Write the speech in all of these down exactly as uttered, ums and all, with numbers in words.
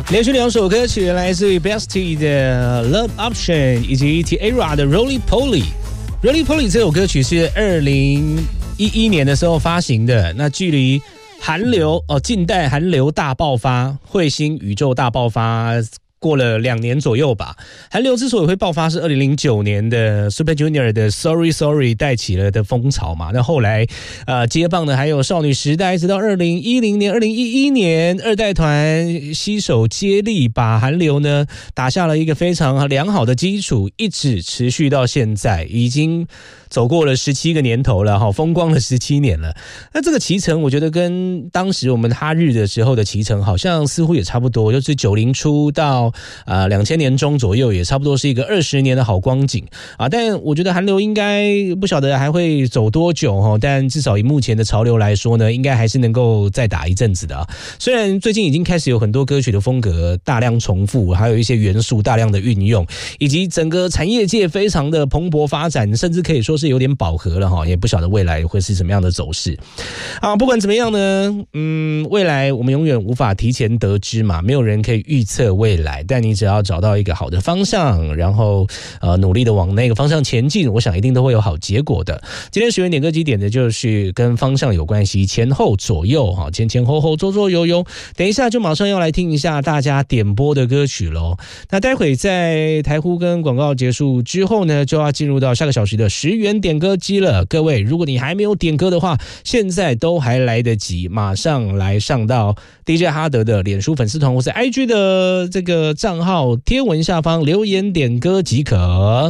连续两首歌曲来自于 Bestie 的 Love Option 以及 Tierra 的 Roly Poly。Roly Poly 这首歌曲是二零一一年的时候发行的，那距离韩流哦，近代韩流大爆发、彗星宇宙大爆发过了两年左右吧。韩流之所以会爆发，是二零零九年的 Super Junior 的 Sorry Sorry 带起了的风潮嘛。那后来呃接棒的还有少女时代，直到二零一零年、二零一一年，二代团携手接力，把韩流呢打下了一个非常良好的基础，一直持续到现在，已经走过了十七个年头了哈，风光了十七年了。那这个期程，我觉得跟当时我们哈日的时候的期程，好像似乎也差不多，就是九零初到呃两千年中左右，也差不多是一个二十年的好光景啊。但我觉得韩流应该不晓得还会走多久哈，但至少以目前的潮流来说呢，应该还是能够再打一阵子的啊。虽然最近已经开始有很多歌曲的风格大量重复，还有一些元素大量的运用，以及整个产业界非常的蓬勃发展，甚至可以说是有点饱和了哈，也不晓得未来会是什么样的走势啊。不管怎么样呢，嗯，未来我们永远无法提前得知嘛，没有人可以预测未来，但你只要找到一个好的方向，然后呃努力的往那个方向前进，我想一定都会有好结果的。今天学员点歌机点的就是跟方向有关系，前后左右哈，前前后后左左右右。等一下就马上要来听一下大家点播的歌曲咯。那待会在台呼跟广告结束之后呢，就要进入到下个小时的十元点歌机了。各位，如果你还没有点歌的话，现在都还来得及，马上来上到 D J 哈德的脸书粉丝团或是 I G 的这个账号贴文下方留言点歌即可。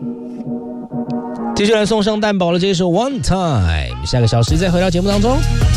接下来送上蛋堡的这首 One Time， 下个小时再回到节目当中。